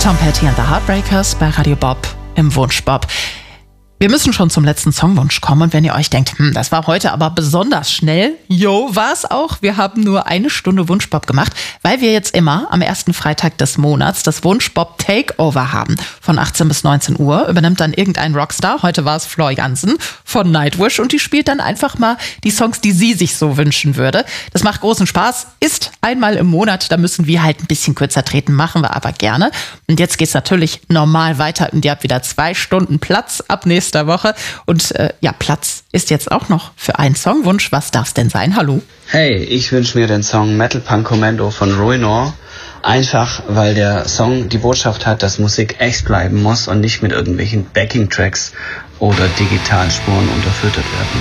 Tom Petty and the Heartbreakers bei Radio Bob im Wunschbob. Wir müssen schon zum letzten Songwunsch kommen und wenn ihr euch denkt, das war heute aber besonders schnell, war es auch. Wir haben nur 1 Stunde Wunschbob gemacht, weil wir jetzt immer am ersten Freitag des Monats das Wunschbob Takeover haben. Von 18 bis 19 Uhr übernimmt dann irgendein Rockstar, heute war es Floor Jansen von Nightwish und die spielt dann einfach mal die Songs, die sie sich so wünschen würde. Das macht großen Spaß, ist einmal im Monat, da müssen wir halt ein bisschen kürzer treten, machen wir aber gerne. Und jetzt geht's natürlich normal weiter und ihr habt wieder 2 Stunden Platz ab nächster Woche. Und Platz ist jetzt auch noch für einen Songwunsch. Was darf es denn sein? Hallo? Hey, ich wünsche mir den Song Metal Punk Commando von Ruinor. Einfach, weil der Song die Botschaft hat, dass Musik echt bleiben muss und nicht mit irgendwelchen Backing-Tracks oder Digitalspuren unterfüttert werden